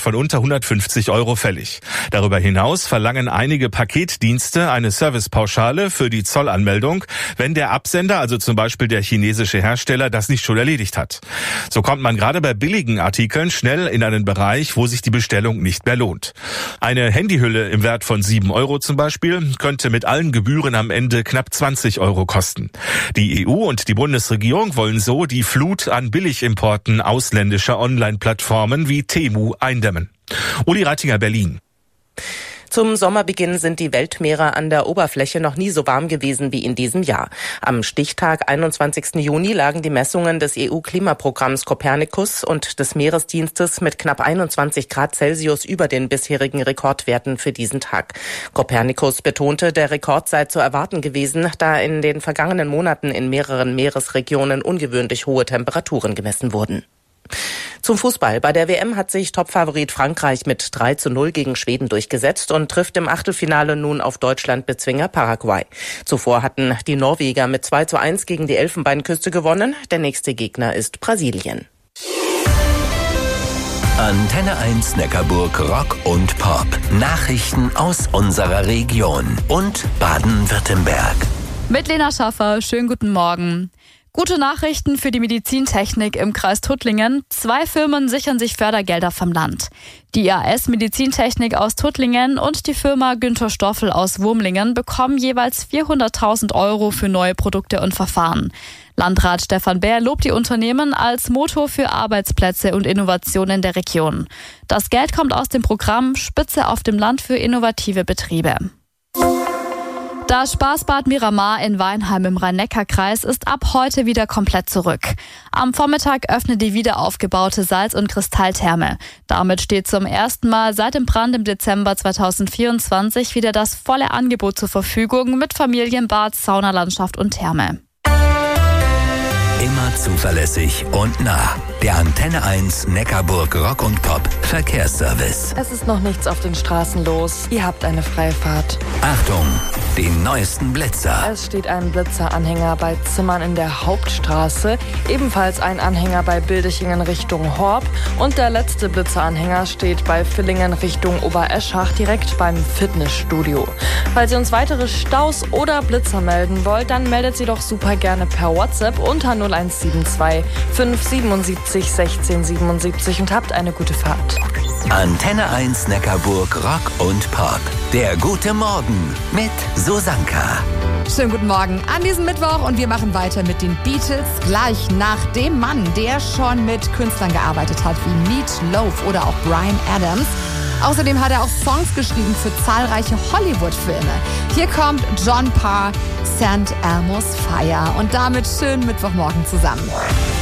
von unter 150 € fällig. Darüber hinaus verlangen einige Paketdienste eine Servicepauschale für die Zollanmeldung, wenn der Absender, also zum Beispiel der chinesische Hersteller, das nicht schon erledigt hat. So kommt man gerade bei billigen Artikeln schnell in einen Bereich, wo sich die Bestellung nicht mehr lohnt. Eine Handyhülle im Wert von 7 € zum Beispiel könnte mit allen Gebühren am Ende knapp 20 € kosten. Die EU und die Bundesregierung wollen so die Flut an Billigimporten ausländischer Online-Plattformen wie Temu eindämmen. Uli Reitinger, Berlin. Zum Sommerbeginn sind die Weltmeere an der Oberfläche noch nie so warm gewesen wie in diesem Jahr. Am Stichtag 21. Juni lagen die Messungen des EU-Klimaprogramms Copernicus und des Meeresdienstes mit knapp 21 Grad Celsius über den bisherigen Rekordwerten für diesen Tag. Copernicus betonte, der Rekord sei zu erwarten gewesen, da in den vergangenen Monaten in mehreren Meeresregionen ungewöhnlich hohe Temperaturen gemessen wurden. Zum Fußball. Bei der WM hat sich Topfavorit Frankreich mit 3:0 gegen Schweden durchgesetzt und trifft im Achtelfinale nun auf Deutschland-Bezwinger Paraguay. Zuvor hatten die Norweger mit 2:1 gegen die Elfenbeinküste gewonnen. Der nächste Gegner ist Brasilien. Antenne 1 Neckarburg Rock und Pop. Nachrichten aus unserer Region und Baden-Württemberg. Mit Lena Schaffer, schönen guten Morgen. Gute Nachrichten für die Medizintechnik im Kreis Tuttlingen. 2 Firmen sichern sich Fördergelder vom Land. Die IAS Medizintechnik aus Tuttlingen und die Firma Günther Stoffel aus Wurmlingen bekommen jeweils 400.000 € für neue Produkte und Verfahren. Landrat Stefan Bär lobt die Unternehmen als Motor für Arbeitsplätze und Innovationen der Region. Das Geld kommt aus dem Programm Spitze auf dem Land für innovative Betriebe. Das Spaßbad Miramar in Weinheim im Rhein-Neckar-Kreis ist ab heute wieder komplett zurück. Am Vormittag öffnet die wiederaufgebaute Salz- und Kristalltherme. Damit steht zum ersten Mal seit dem Brand im Dezember 2024 wieder das volle Angebot zur Verfügung mit Familienbad, Saunalandschaft und Therme. Immer zuverlässig und nah. Der Antenne 1 Neckarburg Rock und Pop Verkehrsservice. Es ist noch nichts auf den Straßen los. Ihr habt eine Freifahrt. Achtung, den neuesten Blitzer. Es steht ein Blitzeranhänger bei Zimmern in der Hauptstraße, ebenfalls ein Anhänger bei Bildichingen Richtung Horb und der letzte Blitzeranhänger steht bei Villingen Richtung Obereschach direkt beim Fitnessstudio. Falls ihr uns weitere Staus oder Blitzer melden wollt, dann meldet sie doch super gerne per WhatsApp unter 0172 577 1677 und habt eine gute Fahrt. Antenne 1 Neckarburg Rock und Pop. Der gute Morgen mit Susanka. Schönen guten Morgen an diesem Mittwoch und wir machen weiter mit den Beatles gleich nach dem Mann, der schon mit Künstlern gearbeitet hat wie Meat Loaf oder auch Bryan Adams. Außerdem hat er auch Songs geschrieben für zahlreiche Hollywood-Filme. Hier kommt John Parr, St. Elmo's Fire und damit schönen Mittwochmorgen zusammen.